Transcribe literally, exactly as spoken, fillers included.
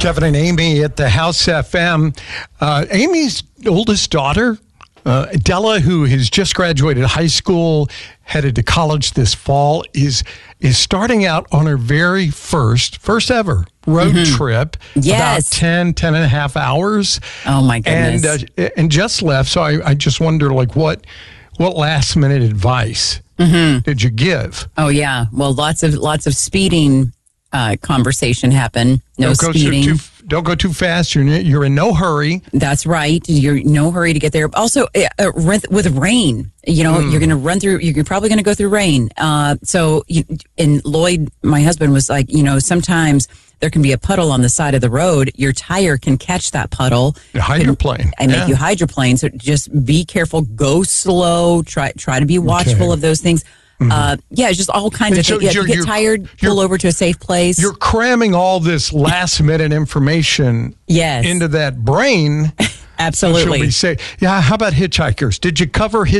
Kevin and Amy at the House F M. Uh, Amy's oldest daughter, uh, Della, who has just graduated high school, headed to college this fall, is is starting out on her very first, first ever road mm-hmm. trip. Yes. About ten, ten and a half hours. Oh, my goodness. And, uh, and just left. So I, I just wonder, like, what, what last minute advice mm-hmm. did you give? Oh, yeah. Well, lots of lots of speeding uh, conversation happened. No don't speeding. Go too, don't go too fast. You're you're in no hurry. That's right. You're in no hurry to get there. Also, uh, with rain, you know, mm. you're going to run through. You're probably going to go through rain. Uh, so, you, and Lloyd, my husband, was like, you know, sometimes there can be a puddle on the side of the road. Your tire can catch that puddle. You hydroplane. And yeah. make you hydroplane. So just be careful. Go slow. Try try to be watchful okay. of those things. Mm-hmm. Uh, yeah, it's just all kinds of so things. Yeah, you get tired, pull over to a safe place. You're cramming all this last minute information yes. into that brain. Absolutely. So she'll be say, yeah, how about hitchhikers? Did you cover hitchhikers?